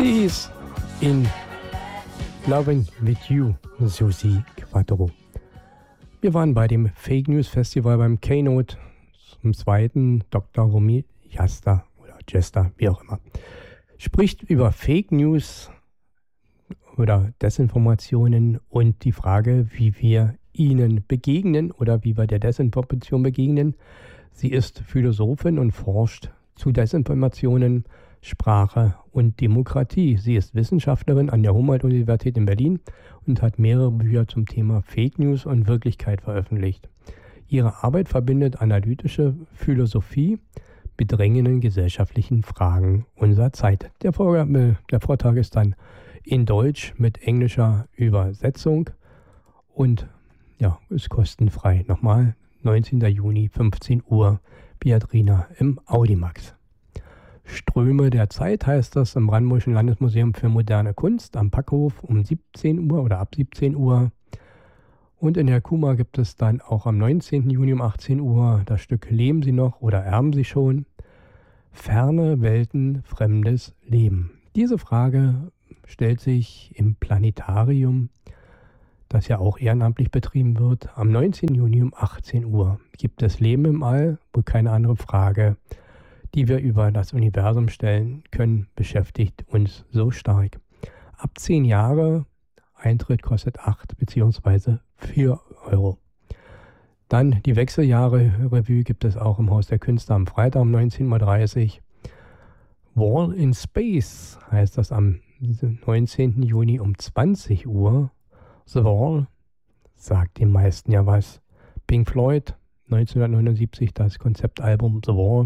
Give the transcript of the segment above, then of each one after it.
Pixies in Loving With You, Susi Quattro. Wir waren bei dem Fake News Festival beim Keynote zum zweiten. Dr. Romy Jasta oder Jester, wie auch immer, spricht über Fake News oder Desinformationen und die Frage, wie wir ihnen begegnen oder wie wir der Desinformation begegnen. Sie ist Philosophin und forscht zu Desinformationen, Sprache und Demokratie. Sie ist Wissenschaftlerin an der Humboldt-Universität in Berlin und hat mehrere Bücher zum Thema Fake News und Wirklichkeit veröffentlicht. Ihre Arbeit verbindet analytische Philosophie mit drängenden gesellschaftlichen Fragen unserer Zeit. Der Vortrag ist dann in Deutsch mit englischer Übersetzung und ja, ist kostenfrei. Nochmal 19. Juni, 15 Uhr, Beatrina im Audimax. Ströme der Zeit heißt das im Brandenburgischen Landesmuseum für moderne Kunst am Packhof um 17 Uhr oder ab 17 Uhr. Und in der KUMA gibt es dann auch am 19. Juni um 18 Uhr das Stück Leben Sie noch oder erben Sie schon? Ferne Welten, fremdes Leben. Diese Frage stellt sich im Planetarium, das ja auch ehrenamtlich betrieben wird, am 19. Juni um 18 Uhr. Gibt es Leben im All? Wohl keine andere Frage, die wir über das Universum stellen können, beschäftigt uns so stark. Ab 10 Jahre, Eintritt kostet 8 bzw. 4 Euro. Dann die Wechseljahre-Revue gibt es auch im Haus der Künste am Freitag um 19.30 Uhr. Wall in Space heißt das am 19. Juni um 20 Uhr. The Wall sagt den meisten ja was. Pink Floyd, 1979 das Konzeptalbum The Wall.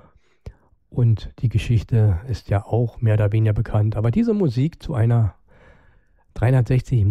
Und die Geschichte ist ja auch mehr oder weniger bekannt. Aber diese Musik zu einer 360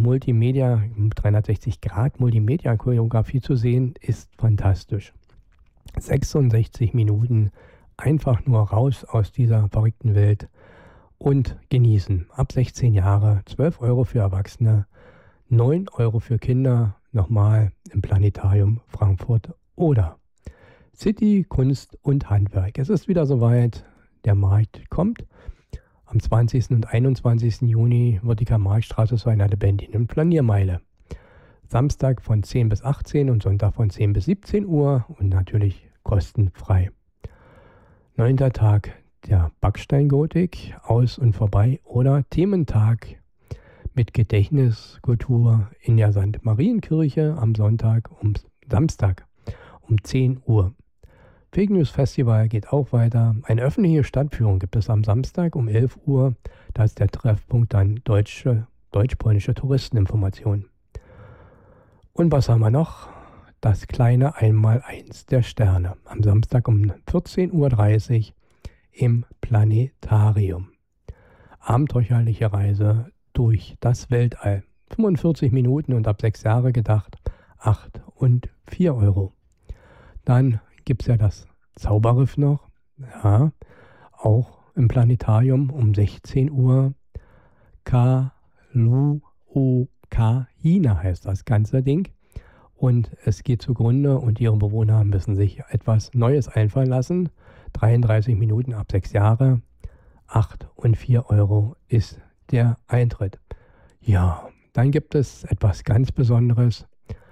Grad Multimedia-Choreografie zu sehen, ist fantastisch. 66 Minuten einfach nur raus aus dieser verrückten Welt und genießen. Ab 16 Jahre, 12 Euro für Erwachsene, 9 Euro für Kinder, nochmal im Planetarium Frankfurt oder City, Kunst und Handwerk. Es ist wieder soweit, der Markt kommt. Am 20. und 21. Juni wird die Karl-Marx-Straße zu einer lebendigen Planiermeile. Samstag von 10 bis 18 und Sonntag von 10 bis 17 Uhr und natürlich kostenfrei. 9. Tag der Backsteingotik, aus und vorbei oder Thementag mit Gedächtniskultur in der St. Marienkirche am Samstag um 10 Uhr. Fake News Festival geht auch weiter. Eine öffentliche Stadtführung gibt es am Samstag um 11 Uhr. Da ist der Treffpunkt dann deutsch-polnische Touristeninformation. Und was haben wir noch? Das kleine Einmaleins der Sterne. Am Samstag um 14.30 Uhr im Planetarium. Abenteuerliche Reise durch das Weltall. 45 Minuten und ab 6 Jahre gedacht. 8 und 4 Euro. Dann gibt es ja das Zauberriff noch, ja, auch im Planetarium um 16 Uhr. Kaluokaina heißt das ganze Ding. Und es geht zugrunde und ihre Bewohner müssen sich etwas Neues einfallen lassen. 33 Minuten ab 6 Jahre, 8 und 4 Euro ist der Eintritt. Ja, dann gibt es etwas ganz Besonderes,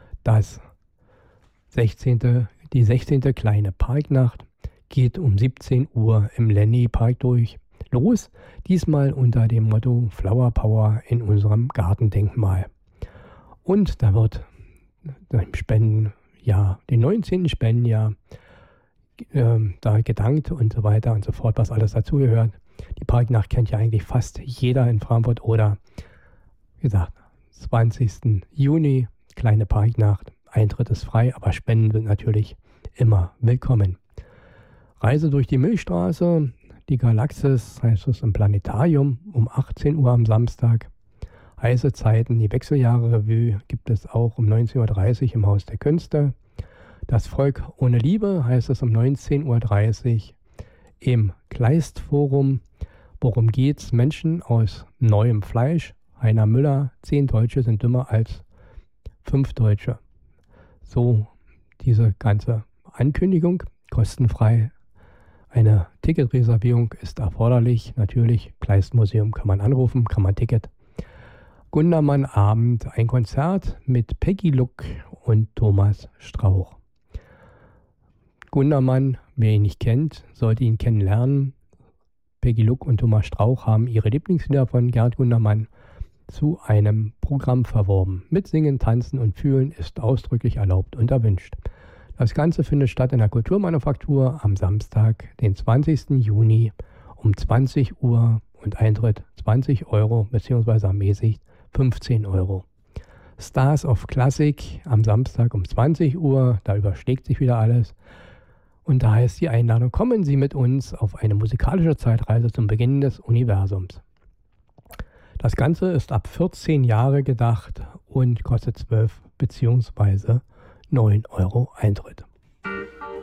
die 16. kleine Parknacht geht um 17 Uhr im Lenny Park los. Diesmal unter dem Motto Flower Power in unserem Gartendenkmal. Und da wird den 19. Spendenjahr da gedankt und so weiter und so fort, was alles dazugehört. Die Parknacht kennt ja eigentlich fast jeder in Frankfurt oder, wie gesagt, 20. Juni, kleine Parknacht. Eintritt ist frei, aber Spenden sind natürlich immer willkommen. Reise durch die Milchstraße, die Galaxis heißt es im Planetarium um 18 Uhr am Samstag. Heiße Zeiten, die Wechseljahre-Revue gibt es auch um 19.30 Uhr im Haus der Künste. Das Volk ohne Liebe heißt es um 19.30 Uhr im Kleistforum. Worum geht's? Menschen aus neuem Fleisch. Heiner Müller, 10 Deutsche sind dümmer als 5 Deutsche. So diese ganze Ankündigung, kostenfrei Eine Ticketreservierung ist erforderlich. Natürlich, Kleistmuseum kann man anrufen, kann man Ticket. Gundermann Abend, ein Konzert mit Peggy Luck und Thomas Strauch. Gundermann, wer ihn nicht kennt, sollte ihn kennenlernen. Peggy Luck und Thomas Strauch haben ihre Lieblingslieder von Gerd Gundermann zu einem Programm verworben. Mitsingen, tanzen und fühlen ist ausdrücklich erlaubt und erwünscht. Das Ganze findet statt in der Kulturmanufaktur am Samstag, den 20. Juni um 20 Uhr und Eintritt 20 Euro bzw. ermäßigt 15 Euro. Stars of Classic am Samstag um 20 Uhr, da überschlägt sich wieder alles. Und da heißt die Einladung, kommen Sie mit uns auf eine musikalische Zeitreise zum Beginn des Universums. Das Ganze ist ab 14 Jahre gedacht und kostet 12 bzw. 9 Euro Eintritt.